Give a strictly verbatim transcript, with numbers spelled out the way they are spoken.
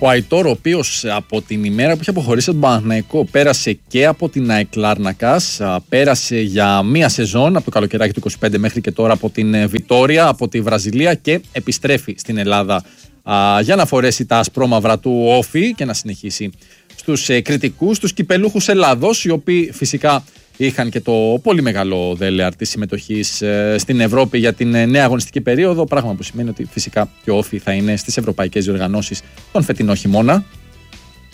Ο Αϊτόρ, ο οποίος από την ημέρα που είχε αποχωρήσει από τον Παναθηναϊκό πέρασε και από την ΑΕΚ Λάρνακας, πέρασε για μία σεζόν από το καλοκαιράκι του είκοσι πέντε μέχρι και τώρα από την Βιτόρια, από τη Βραζιλία και επιστρέφει στην Ελλάδα α, για να φορέσει τα ασπρόμαυρα του όφι και να συνεχίσει στους ε, κριτικούς, τους κυπελούχους Ελλάδος, οι οποίοι φυσικά είχαν και το πολύ μεγάλο δέλεαρ της συμμετοχής ε, στην Ευρώπη για την ε, νέα αγωνιστική περίοδο, πράγμα που σημαίνει ότι φυσικά και ο όφι θα είναι στις ευρωπαϊκές διοργανώσεις τον φετινό χειμώνα.